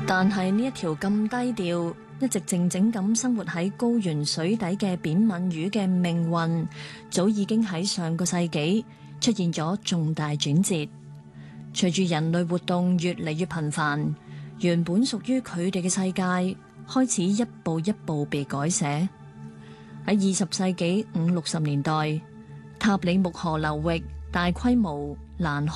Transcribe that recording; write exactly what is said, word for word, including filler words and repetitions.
但係呢一條咁低調，一直靜靜咁生活喺高原水底嘅扁吻魚嘅命運，早已經喺上個世紀出現咗重大轉折。隨住人類活動越嚟越頻繁，原本屬於佢哋嘅世界開始一步一步被改寫。喺二十世紀五六十年代，塔里木河流域大規模攔